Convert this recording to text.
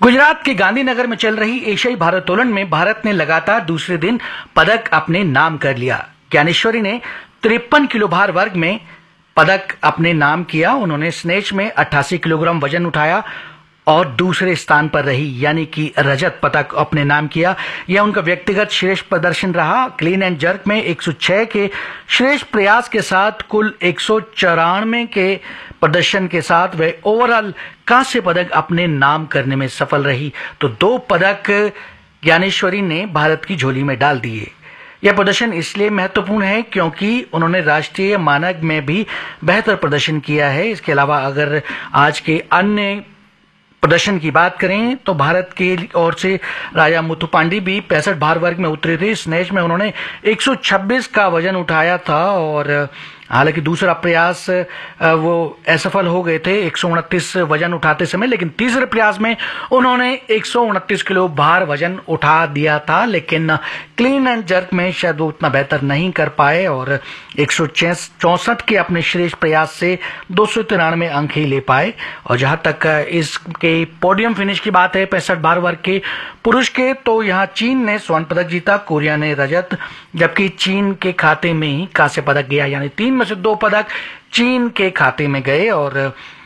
गुजरात के गांधीनगर में चल रही एशियाई भारोत्तोलन में भारत ने लगातार दूसरे दिन पदक अपने नाम कर लिया। ज्ञानेश्वरी ने 53 किलो भार वर्ग में पदक अपने नाम किया। उन्होंने स्नेच में 88 किलोग्राम वजन उठाया और दूसरे स्थान पर रही, यानी कि रजत पदक अपने नाम किया। यह उनका व्यक्तिगत श्रेष्ठ प्रदर्शन रहा। क्लीन एंड जर्क में 106 के श्रेष्ठ प्रयास के साथ कुल 194 के प्रदर्शन के साथ वे ओवरऑल कांस्य पदक अपने नाम करने में सफल रही। तो 2 पदक ज्ञानेश्वरी ने भारत की झोली में डाल दिए। यह प्रदर्शन इसलिए महत्वपूर्ण है क्योंकि उन्होंने राष्ट्रीय मानक में भी बेहतर प्रदर्शन किया है। इसके अलावा अगर आज के अन्य प्रदर्शन की बात करें तो भारत की ओर से राजा मुथुपांडी भी 65 भार वर्ग में उतरे थे। स्नेच में उन्होंने 126 का वजन उठाया था और हालांकि दूसरा प्रयास वो असफल हो गए थे 129 वजन उठाते समय, लेकिन तीसरे प्रयास में उन्होंने 129 किलो भार वजन उठा दिया था। लेकिन क्लीन एंड जर्क में शायद वो उतना बेहतर नहीं कर पाए और 164 के अपने श्रेष्ठ प्रयास से 293 अंक ही ले पाए। और जहां तक इसके पोडियम फिनिश की बात है 65 भार वर्ग के पुरुष के, तो यहाँ चीन ने स्वर्ण पदक जीता, कोरिया ने रजत, जबकि चीन के खाते में ही कांस्य पदक गया, यानी 3 में से 2 पदक चीन के खाते में गए। और